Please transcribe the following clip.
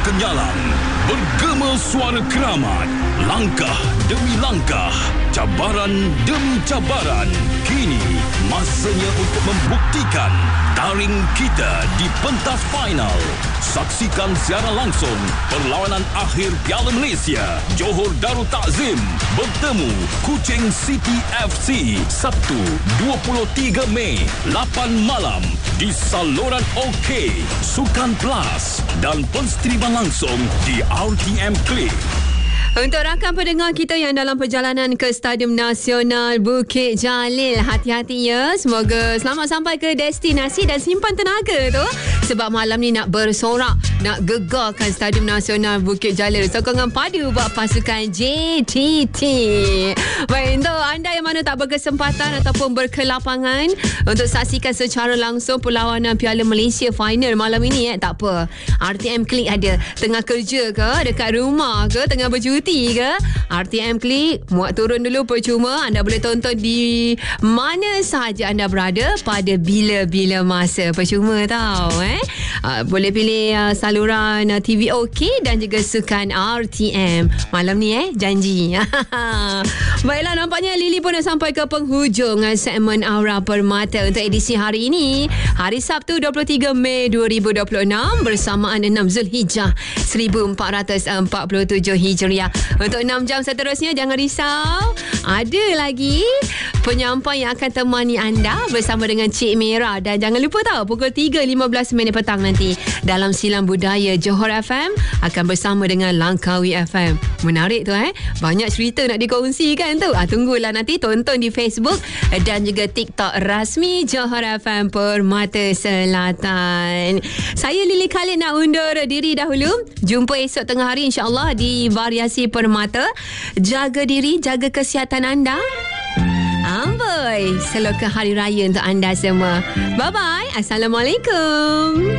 kenyalang, bergema suara keramat, langkah demi langkah, cabaran demi cabaran. Kini masanya untuk membuktikan taring kita di pentas final. Saksikan secara langsung perlawanan akhir Piala Malaysia. Johor Darul Takzim bertemu Kuching City FC Sabtu 23 Mei 8 malam di saluran OK, Sukan Plus dan penstriman langsung di RTM Klik. Untuk rakan pendengar kita yang dalam perjalanan ke Stadium Nasional Bukit Jalil, hati-hati ya. Semoga selamat sampai ke destinasi dan simpan tenaga tu. Sebab malam ni nak bersorak, nak gegarkan Stadium Nasional Bukit Jalil. Sokongan padu buat pasukan JTT. Baik, untuk anda yang mana tak berkesempatan ataupun berkelapangan untuk saksikan secara langsung perlawanan Piala Malaysia Final malam ini, tak apa. RTM Klik ada. Tengah kerja ke, dekat rumah ke, tengah bercuti ke, RTM Klik muat turun dulu percuma. Anda boleh tonton di mana sahaja anda berada pada bila-bila masa. Percuma tau boleh pilih saluran TV OK dan juga sukan RTM malam ni janji. Baiklah, nampaknya Lily pun dah sampai ke penghujung segmen Aura Permata untuk edisi hari ini, hari Sabtu 23 Mei 2026 bersamaan 6 Zulhijjah 1447 Hijriah. Untuk 6 jam seterusnya jangan risau, ada lagi penyampai yang akan temani anda bersama dengan Cik Mira. Dan jangan lupa tahu pukul 3.15 petang nanti dalam Silang Budaya Johor FM akan bersama dengan Langkawi FM. Menarik tu banyak cerita nak dikongsikan tu. Tunggulah nanti, tonton di Facebook dan juga TikTok rasmi Johor FM Permata Selatan. Saya Lily Khalid nak undur diri dahulu. Jumpa esok tengah hari insya-Allah di Variasi Permata. Jaga diri, jaga kesihatan anda. Amboi, seloka hari raya untuk anda semua. Bye-bye. Assalamualaikum.